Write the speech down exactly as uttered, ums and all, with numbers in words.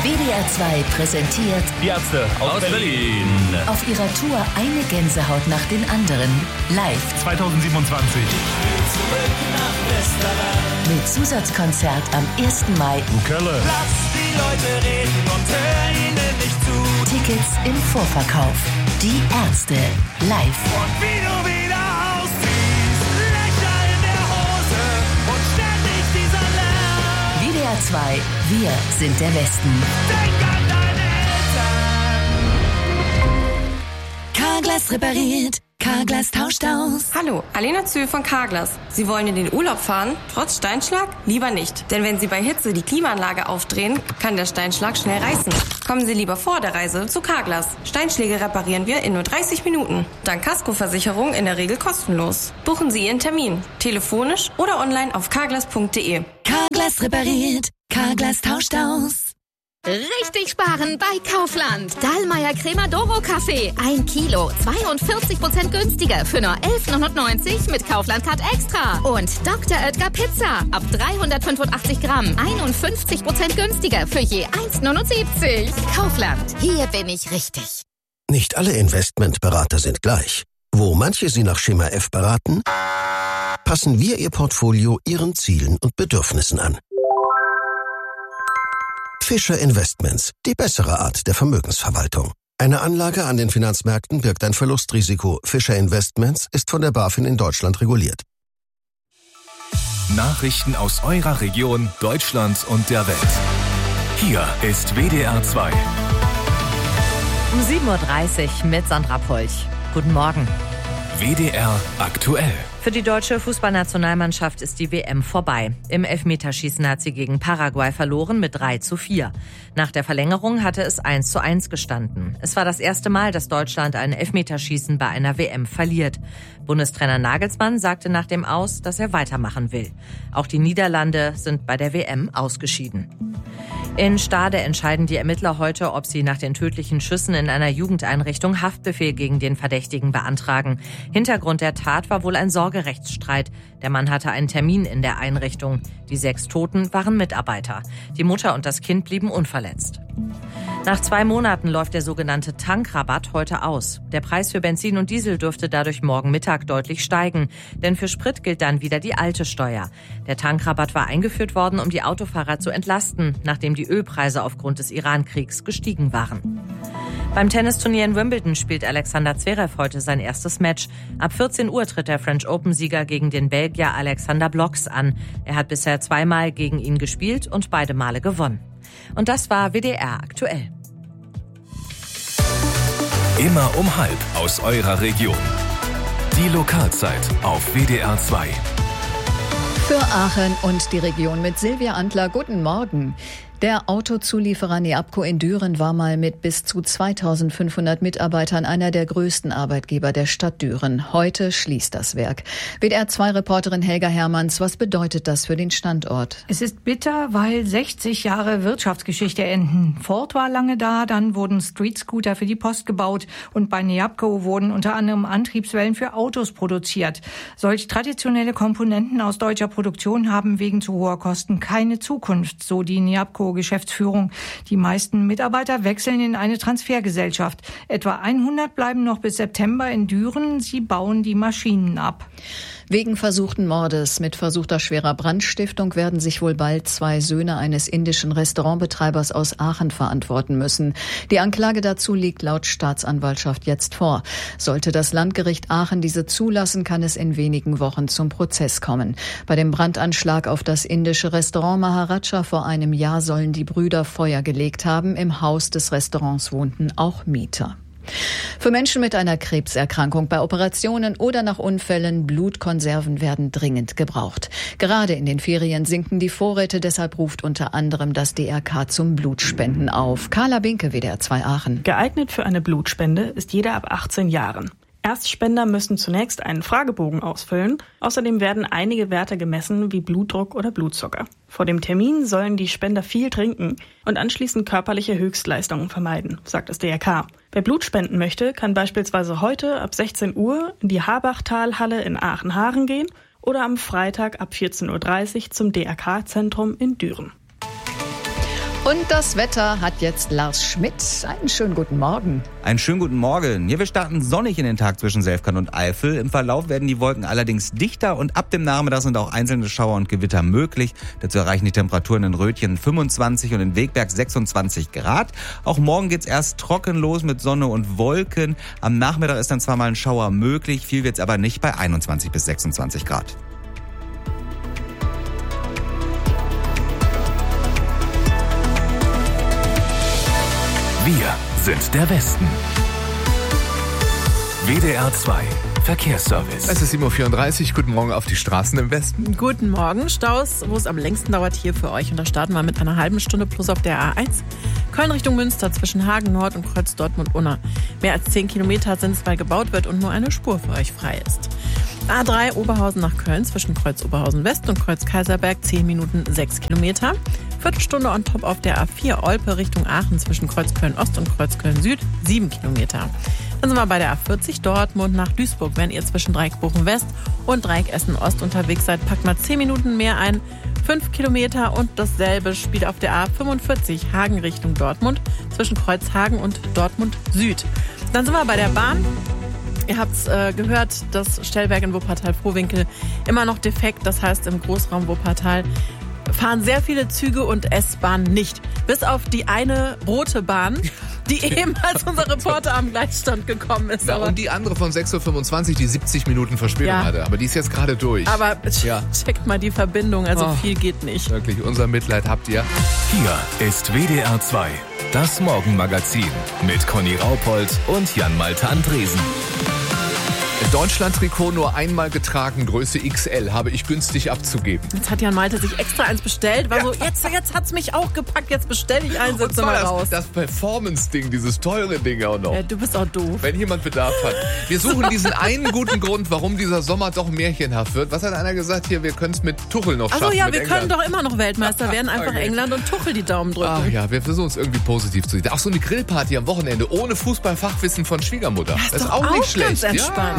W D R zwei präsentiert Die Ärzte aus, aus Berlin. Berlin. Auf ihrer Tour eine Gänsehaut nach den anderen. Live zwanzig siebenundzwanzig. Zurück nach Westerland. Mit Zusatzkonzert am ersten Mai. Kölle. Lass die Leute reden und hör ihnen nicht zu. Tickets im Vorverkauf. Die Ärzte live. Und wie du wieder ausziehst, Löcher in der Hose und ständig dieser Lärm. W D R zwei, wir sind der Westen. Denk an deine Eltern. Carglass repariert. Carglass tauscht aus. Hallo, Alena Zühl von Carglass. Sie wollen in den Urlaub fahren, trotz Steinschlag? Lieber nicht. Denn wenn Sie bei Hitze die Klimaanlage aufdrehen, kann der Steinschlag schnell reißen. Kommen Sie lieber vor der Reise zu Carglass. Steinschläge reparieren wir in nur dreißig Minuten. Dank Kaskoversicherung in der Regel kostenlos. Buchen Sie Ihren Termin. Telefonisch oder online auf carglass punkt de. Carglass repariert. Carglass tauscht aus. Richtig sparen bei Kaufland. Dallmayr Cremadoro Kaffee. Ein Kilo, zweiundvierzig Prozent günstiger für nur elf neunundneunzig mit Kaufland-Card Extra. Und Doktor Oetker Pizza. Ab dreihundertfünfundachtzig Gramm. einundfünfzig Prozent günstiger für je eins neunundsiebzig. Kaufland. Hier bin ich richtig. Nicht alle Investmentberater sind gleich. Wo manche Sie nach Schema F beraten, passen wir Ihr Portfolio Ihren Zielen und Bedürfnissen an. Fischer Investments, die bessere Art der Vermögensverwaltung. Eine Anlage an den Finanzmärkten birgt ein Verlustrisiko. Fischer Investments ist von der BaFin in Deutschland reguliert. Nachrichten aus eurer Region, Deutschland und der Welt. Hier ist W D R zwei. Um sieben Uhr dreißig mit Sandra Polch. Guten Morgen. W D R aktuell. Für die deutsche Fußballnationalmannschaft ist die W M vorbei. Im Elfmeterschießen hat sie gegen Paraguay verloren mit drei zu vier. Nach der Verlängerung hatte es eins zu eins gestanden. Es war das erste Mal, dass Deutschland ein Elfmeterschießen bei einer W M verliert. Bundestrainer Nagelsmann sagte nach dem Aus, dass er weitermachen will. Auch die Niederlande sind bei der W M ausgeschieden. In Stade entscheiden die Ermittler heute, ob sie nach den tödlichen Schüssen in einer Jugendeinrichtung Haftbefehl gegen den Verdächtigen beantragen. Hintergrund der Tat war wohl ein Sorgerechtsstreit. Der Mann hatte einen Termin in der Einrichtung. Die sechs Toten waren Mitarbeiter. Die Mutter und das Kind blieben unverletzt. Nach zwei Monaten läuft der sogenannte Tankrabatt heute aus. Der Preis für Benzin und Diesel dürfte dadurch morgen Mittag deutlich steigen. Denn für Sprit gilt dann wieder die alte Steuer. Der Tankrabatt war eingeführt worden, um die Autofahrer zu entlasten, nachdem die Ölpreise aufgrund des Iran-Kriegs gestiegen waren. Beim Tennisturnier in Wimbledon spielt Alexander Zverev heute sein erstes Match. Ab vierzehn Uhr tritt der French Open-Sieger gegen den Belgier Alexander Blocks an. Er hat bisher zweimal gegen ihn gespielt und beide Male gewonnen. Und das war W D R aktuell. Immer um halb aus eurer Region. Die Lokalzeit auf W D R zwei. Für Aachen und die Region mit Silvia Antler. Guten Morgen. Der Autozulieferer Neabco in Düren war mal mit bis zu zweitausendfünfhundert Mitarbeitern einer der größten Arbeitgeber der Stadt Düren. Heute schließt das Werk. W D R zwei Reporterin Helga Hermanns, was bedeutet das für den Standort? Es ist bitter, weil sechzig Jahre Wirtschaftsgeschichte enden. Ford war lange da, dann wurden Street-Scooter für die Post gebaut und bei Neabco wurden unter anderem Antriebswellen für Autos produziert. Solch traditionelle Komponenten aus deutscher Produktion haben wegen zu hoher Kosten keine Zukunft, so die Neabco Geschäftsführung. Die meisten Mitarbeiter wechseln in eine Transfergesellschaft. Etwa hundert bleiben noch bis September in Düren. Sie bauen die Maschinen ab. Wegen versuchten Mordes mit versuchter schwerer Brandstiftung werden sich wohl bald zwei Söhne eines indischen Restaurantbetreibers aus Aachen verantworten müssen. Die Anklage dazu liegt laut Staatsanwaltschaft jetzt vor. Sollte das Landgericht Aachen diese zulassen, kann es in wenigen Wochen zum Prozess kommen. Bei dem Brandanschlag auf das indische Restaurant Maharaja vor einem Jahr sollen die Brüder Feuer gelegt haben. Im Haus des Restaurants wohnten auch Mieter. Für Menschen mit einer Krebserkrankung bei Operationen oder nach Unfällen, Blutkonserven werden dringend gebraucht. Gerade in den Ferien sinken die Vorräte, deshalb ruft unter anderem das D R K zum Blutspenden auf. Carla Binke, W D R zwei Aachen. Geeignet für eine Blutspende ist jeder ab achtzehn Jahren. Erstspender müssen zunächst einen Fragebogen ausfüllen. Außerdem werden einige Werte gemessen wie Blutdruck oder Blutzucker. Vor dem Termin sollen die Spender viel trinken und anschließend körperliche Höchstleistungen vermeiden, sagt das D R K. Wer Blut spenden möchte, kann beispielsweise heute ab sechzehn Uhr in die Habachtalhalle in Aachen-Haaren gehen oder am Freitag ab vierzehn Uhr dreißig zum D R K-Zentrum in Düren. Und das Wetter hat jetzt Lars Schmidt. Einen schönen guten Morgen. Einen schönen guten Morgen. Hier, wir starten sonnig in den Tag zwischen Selfkant und Eifel. Im Verlauf werden die Wolken allerdings dichter und ab dem Nachmittag sind auch einzelne Schauer und Gewitter möglich. Dazu erreichen die Temperaturen in Rötchen fünfundzwanzig und in Wegberg sechsundzwanzig Grad. Auch morgen geht's erst trocken los mit Sonne und Wolken. Am Nachmittag ist dann zwar mal ein Schauer möglich, viel wird's aber nicht bei einundzwanzig bis sechsundzwanzig Grad. Wir sind der Westen. W D R zwei Verkehrsservice. Es ist sieben Uhr vierunddreißig. Guten Morgen auf die Straßen im Westen. Guten Morgen. Staus, wo es am längsten dauert, hier für euch. Und da starten wir mit einer halben Stunde plus auf der A eins. Köln Richtung Münster zwischen Hagen Nord und Kreuz Dortmund-Unna. Mehr als zehn Kilometer sind es, weil gebaut wird und nur eine Spur für euch frei ist. A drei Oberhausen nach Köln zwischen Kreuz Oberhausen West und Kreuz Kaiserberg zehn Minuten sechs Kilometer. Viertelstunde on top auf der A vier Olpe Richtung Aachen zwischen Kreuz Köln Ost und Kreuz Köln Süd sieben Kilometer. Dann sind wir bei der A vierzig Dortmund nach Duisburg. Wenn ihr zwischen Dreieck Bochum West und Dreieck Essen Ost unterwegs seid, packt mal zehn Minuten mehr ein. fünf Kilometer und dasselbe spielt auf der A fünfundvierzig Hagen Richtung Dortmund zwischen Kreuz Hagen und Dortmund Süd. Dann sind wir bei der Bahn. Ihr habt es äh, gehört, das Stellwerk in Wuppertal-Vohwinkel immer noch defekt. Das heißt, im Großraum Wuppertal fahren sehr viele Züge und S-Bahnen nicht. Bis auf die eine rote Bahn, die eben als unser Reporter am Gleisstand gekommen ist. Ja, aber und die andere von sechs Uhr fünfundzwanzig, die siebzig Minuten Verspätung Ja. hatte. Aber die ist jetzt gerade durch. Aber Ja. checkt mal die Verbindung, also Oh. viel geht nicht. Wirklich, unser Mitleid habt ihr. Hier ist W D R zwei, das Morgenmagazin mit Conny Raupold und Jan-Malte Andresen. Deutschland-Trikot nur einmal getragen, Größe X L, habe ich günstig abzugeben. Jetzt hat Jan Malte sich extra eins bestellt. War so, jetzt, jetzt hat's mich auch gepackt, jetzt bestelle ich eins, Und setze zwar mal das, raus. das Performance-Ding, dieses teure Ding auch noch. Äh, du bist auch doof. Wenn jemand Bedarf hat. Wir suchen diesen einen guten Grund, warum dieser Sommer doch märchenhaft wird. Was hat einer gesagt hier? Wir können es mit Tuchel noch schaffen. Achso, ja, mit wir England. können doch immer noch Weltmeister werden. Einfach Okay. England und Tuchel die Daumen drücken. Ach ja, wir versuchen es irgendwie positiv zu sehen. Auch so eine Grillparty am Wochenende ohne Fußballfachwissen von Schwiegermutter. ist Das ist doch auch nicht auch schlecht. ganz entspannt. Ja.